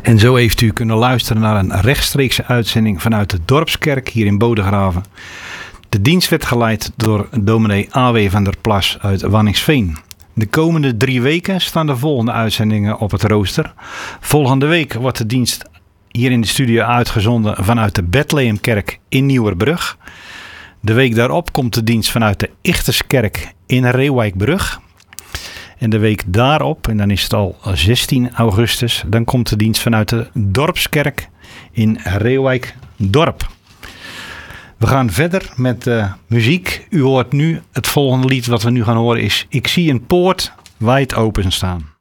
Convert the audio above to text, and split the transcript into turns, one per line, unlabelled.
En zo heeft u kunnen luisteren naar een rechtstreekse uitzending vanuit de Dorpskerk hier in Bodegraven. De dienst werd geleid door dominee A.W. van der Plas uit Waningsveen. De komende 3 weken staan de volgende uitzendingen op het rooster. Volgende week wordt de dienst hier in de studio uitgezonden vanuit de Bethlehemkerk in Nieuwerbrug. De week daarop komt de dienst vanuit de Ichterskerk in Reeuwijkbrug. En de week daarop, en dan is het al 16 augustus, dan komt de dienst vanuit de Dorpskerk in Reeuwijk-Dorp. We gaan verder met muziek. U hoort nu het volgende lied wat we nu gaan horen is Ik zie een poort wijd open staan.